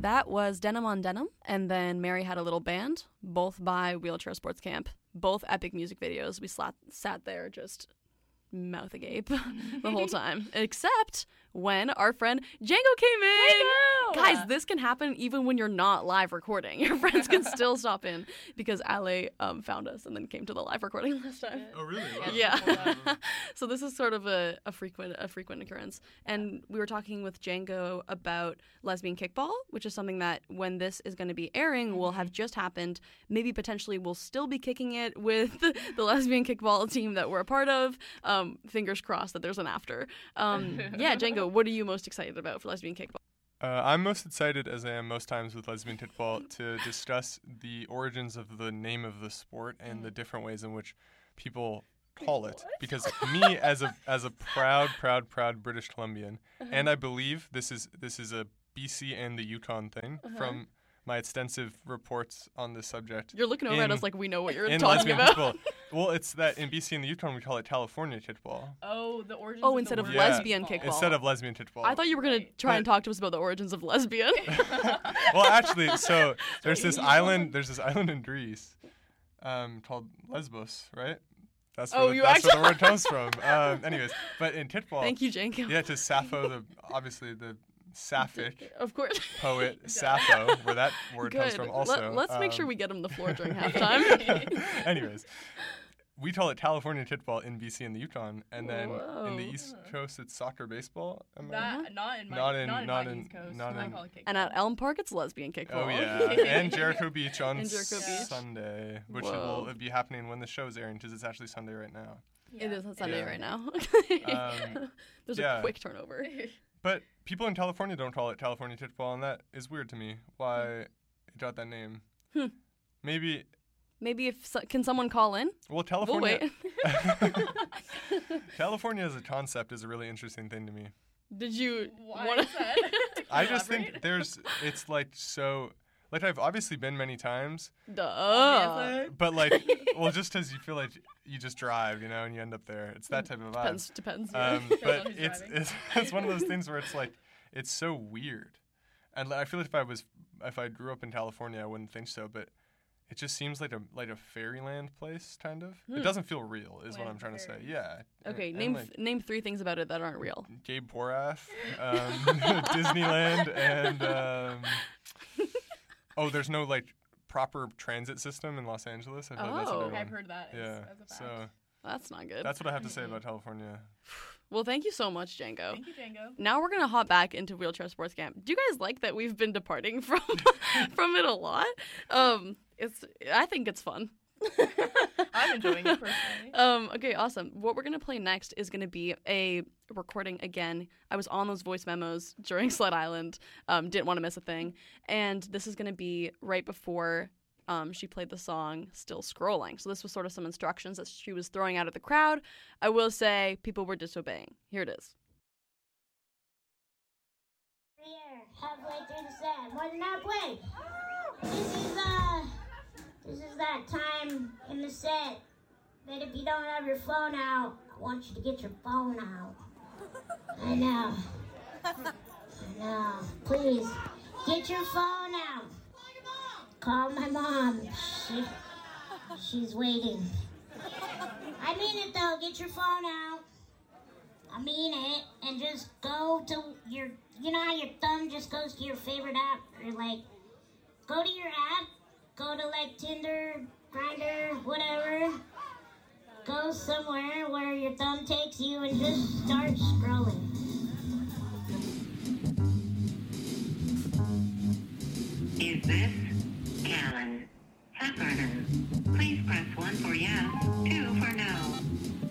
That was Denim on Denim, and then Mary Had a Little Band, both by Wheelchair Sports Camp, both epic music videos. We sat there just mouth agape the whole time, except when our friend Django came in. Guys, this can happen even when you're not live recording. Your friends can still stop in because Ale found us and then came to the live recording last time. Oh, really? Wow. Yeah. So this is sort of a frequent occurrence. And we were talking with Django about lesbian kickball, which is something that when this is going to be airing will have just happened. Maybe potentially we'll still be kicking it with the lesbian kickball team that we're a part of. Fingers crossed that there's an after. Yeah, Django, what are you most excited about for lesbian kickball? I'm most excited, as I am most times with lesbian kickball, to discuss the origins of the name of the sport and the different ways in which people call it. Because me, as a proud British Columbian, and I believe this is a BC and the Yukon thing from my extensive reports on this subject. You're looking over at us like we know what you're in talking lesbian about. kickball. Well, it's that in BC and the Yukon we call it California kickball. Oh, the origins. Oh, instead of word lesbian kickball. Instead of lesbian kickball. I thought you were going to try and talk to us about the origins of lesbian. Well, actually, so there's this island in Greece called Lesbos, right? That's where, where the word comes from. Anyways, but in kickball. Thank you, Janko. Yeah, to Sappho, obviously the Sapphic of course. poet Sappho, where that word comes from also. Let's make sure we get him the floor during halftime. Anyways, we call it California kickball in BC and the Yukon, and then in the East Coast it's soccer baseball. Not in my East Coast. I call it kickball. And at Elm Park it's lesbian kickball. Oh yeah, and Jericho Beach on Sunday, which will be happening when the show is airing because it's actually Sunday right now. Yeah. It is on Sunday right now. There's a quick turnover. But people in California don't call it California kickball, and that is weird to me. Why it got that name? Maybe can someone call in? Well, California. We'll wait. California as a concept is a really interesting thing to me. Did you want to say? I just think it's like so. Like, I've obviously been many times. Duh. But, like, well, just because you feel like you just drive, and you end up there. It's that type of vibe. Depends. But it's one of those things where it's like, it's so weird. And I feel like if I grew up in California, I wouldn't think so. But it just seems like a fairyland place, kind of. It doesn't feel real, is what I'm trying to say. Yeah. Okay, name 3 things about it that aren't real. Gabe Porath, Disneyland, and... Oh, there's no proper transit system in Los Angeles. I feel like that's a big one. I've heard that. Yeah, as a fact. So that's not good. That's what I have to say about California. Well, thank you so much, Django. Thank you, Django. Now we're gonna hop back into Wheelchair Sports Camp. Do you guys like that we've been departing from it a lot? I think it's fun. I'm enjoying it personally. Okay, awesome. What we're going to play next is going to be a recording again. I was on those voice memos during Sled Island. Didn't want to miss a thing. And this is going to be right before she played the song Still Scrolling. So this was sort of some instructions that she was throwing out at the crowd. I will say people were disobeying. Here it is. Halfway through the set. More than halfway. This is that time in the set that if you don't have your phone out, I want you to get your phone out. I know. Please, get your phone out. Call my mom. She's waiting. I mean it though, get your phone out. I mean it, and just go to your, how your thumb just goes to your favorite app, or go to your app. Go to Tinder, Grindr, whatever. Go somewhere where your thumb takes you and just start scrolling. Is this Callan? Heffernan. Please press 1 for yes, 2 for no.